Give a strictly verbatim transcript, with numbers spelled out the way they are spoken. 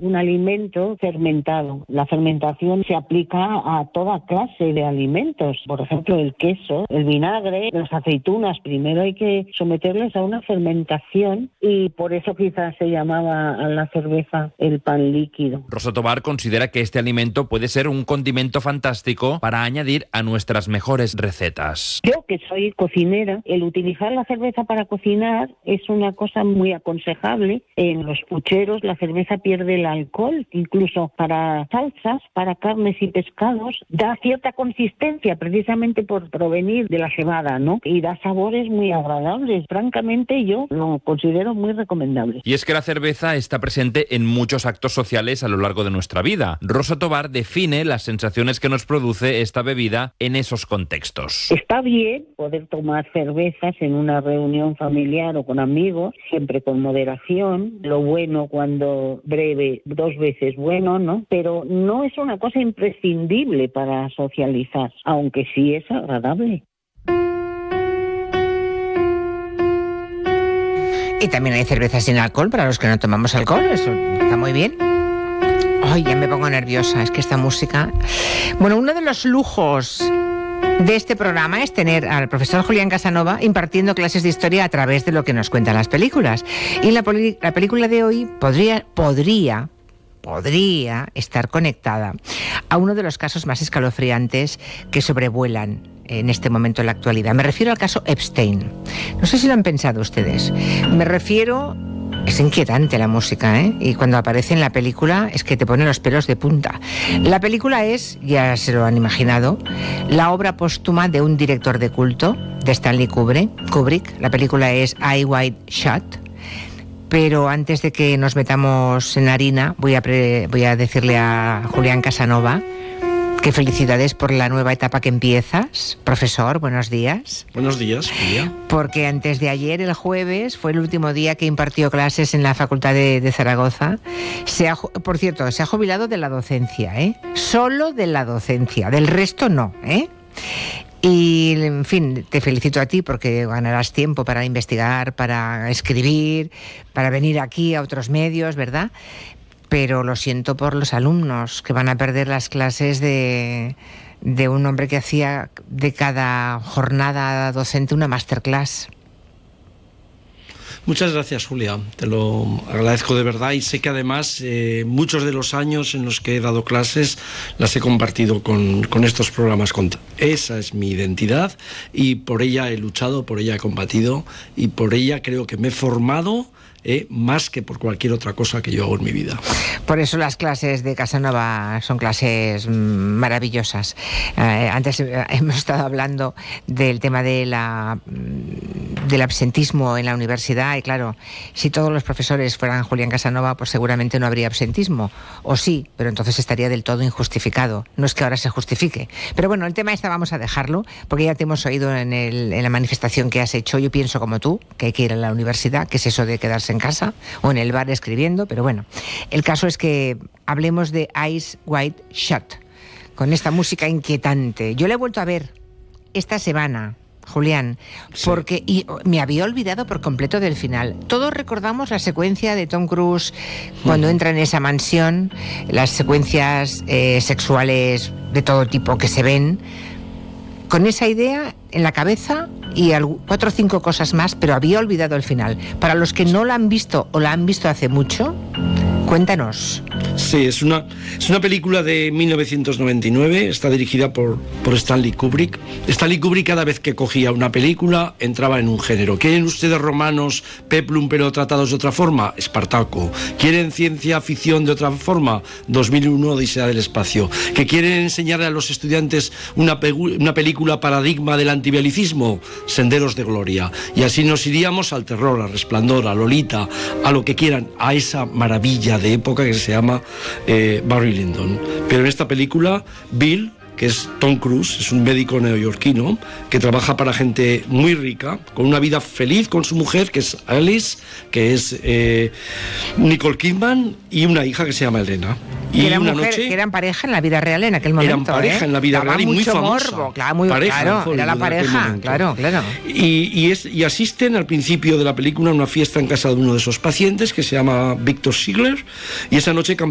un alimento fermentado. La fermentación se aplica a toda clase de alimentos. Por ejemplo, el queso, el vinagre, las aceitunas. Primero hay que someterles a una fermentación y por eso quizás se llamaba a la cerveza el pan líquido. Rosa Tobar considera que este alimento puede ser un condimento fantástico para añadir a nuestras mejores recetas. Yo, que soy cocinera, el utilizar la cerveza para cocinar es una cosa muy aconsejable. En los pucheros la cerveza pierde el alcohol, incluso para salsas, para carnes y pescados, da cierta consistencia precisamente por provenir de la cebada, ¿no? Y da sabores muy agradables. Francamente, yo lo considero muy recomendable. Y es que la cerveza está presente en muchos actos sociales a lo largo de nuestra vida. Rosa Tobar define las sensaciones que nos produce esta bebida en esos contextos. Está bien poder tomar cervezas en una reunión familiar o con amigos, siempre con moderación. Lo bueno cuando breve, dos veces bueno, ¿no? Pero no es una cosa imprescindible para socializar, aunque sí es agradable. Y también hay cerveza sin alcohol para los que no tomamos alcohol, eso está muy bien. Ay, ya me pongo nerviosa, es que esta música... Bueno, uno de los lujos de este programa es tener al profesor Julián Casanova impartiendo clases de historia a través de lo que nos cuentan las películas. Y la, poli- la película de hoy podría, podría, podría estar conectada a uno de los casos más escalofriantes que sobrevuelan en este momento en la actualidad. Me refiero al caso Epstein. No sé si lo han pensado ustedes. Me refiero... Es inquietante la música, ¿eh? Y cuando aparece en la película es que te pone los pelos de punta. La película es, ya se lo han imaginado, la obra póstuma de un director de culto, de Stanley Kubrick. La película es Eyes Wide Shut. Pero antes de que nos metamos en harina, voy a, pre- voy a decirle a Julián Casanova que felicidades por la nueva etapa que empiezas. Profesor, buenos días. Buenos días, Julia. Porque antes de ayer, el jueves, fue el último día que impartió clases en la Facultad de, de Zaragoza. Se ha, por cierto, se ha jubilado de la docencia, ¿eh? Solo de la docencia, del resto no, ¿eh? Y, en fin, te felicito a ti porque ganarás tiempo para investigar, para escribir, para venir aquí a otros medios, ¿verdad? Pero lo siento por los alumnos que van a perder las clases de, de un hombre que hacía de cada jornada docente una masterclass. Muchas gracias, Julia. Te lo agradezco de verdad y sé que además eh, muchos de los años en los que he dado clases las he compartido con, con estos programas. Esa es mi identidad y por ella he luchado, por ella he combatido y por ella creo que me he formado Eh, más que por cualquier otra cosa que yo hago en mi vida. Por eso las clases de Casanova son clases maravillosas. Eh, antes eh, hemos estado hablando del tema de la, del absentismo en la universidad y claro, si todos los profesores fueran Julián Casanova, pues seguramente no habría absentismo. O sí, pero entonces estaría del todo injustificado. No es que ahora se justifique. Pero bueno, el tema este vamos a dejarlo, porque ya te hemos oído en, el, en la manifestación que has hecho. Yo pienso como tú, que hay que ir a la universidad, que es eso de quedarse en casa o en el bar escribiendo, pero bueno, el caso es que hablemos de Eyes Wide Shut, con esta música inquietante. Yo la he vuelto a ver esta semana, Julián, sí. porque y me había olvidado por completo del final. Todos recordamos la secuencia de Tom Cruise cuando entra en esa mansión, las secuencias eh, sexuales de todo tipo que se ven, con esa idea en la cabeza y cuatro o cinco cosas más, pero había olvidado el final. Para los que no la han visto o la han visto hace mucho, cuéntanos. Sí, es una, es una película de mil novecientos noventa y nueve, está dirigida por, por Stanley Kubrick. Stanley Kubrick cada vez que cogía una película entraba en un género. ¿Quieren ustedes romanos, peplum pero tratados de otra forma? Espartaco. ¿Quieren ciencia ficción de otra forma? dos mil uno, Odisea del espacio. ¿Que quieren enseñarle a los estudiantes una, pe- una película paradigma del antibelicismo? Senderos de gloria. Y así nos iríamos al terror, al Resplandor, a Lolita, a lo que quieran, a esa maravilla de época que se llama eh, Barry Lyndon. Pero en esta película, Bill, que es Tom Cruise, es un médico neoyorquino que trabaja para gente muy rica, con una vida feliz con su mujer, que es Alice, que es eh, Nicole Kidman, y una hija que se llama Elena. Y que, eran una mujer, noche, que eran pareja en la vida real en aquel momento. Eran pareja ¿eh? en la vida Daba real y muy mucho famosa. Morbo, claro, muy, pareja, claro, era la pareja, claro, claro. Y, y, es, y asisten al principio de la película a una fiesta en casa de uno de esos pacientes que se llama Victor Ziegler, y esa noche